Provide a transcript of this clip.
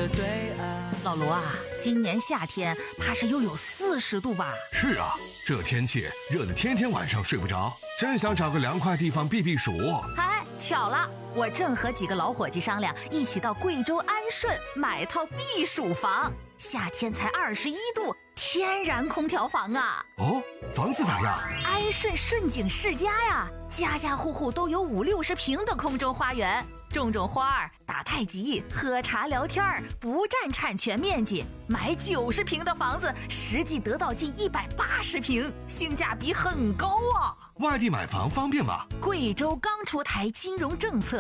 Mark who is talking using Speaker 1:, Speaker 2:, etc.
Speaker 1: 的对岸。
Speaker 2: 老罗啊，今年夏天怕是又有40度吧？
Speaker 3: 是啊，这天气热得天天晚上睡不着，真想找个凉快地方避避暑。
Speaker 2: 嗨，巧了，我正和几个老伙计商量，一起到贵州安顺买套避暑房，夏天才21度，天然空调房啊。
Speaker 3: 哦，房子咋样？
Speaker 2: 安顺顺景世家呀，家家户户都有50-60平的空中花园，种花儿，打太极，喝茶聊天，不占产权面积。买90平的房子，实际得到近180平，性价比很高啊。
Speaker 3: 外地买房方便吗？
Speaker 2: 贵州刚出台金融政策，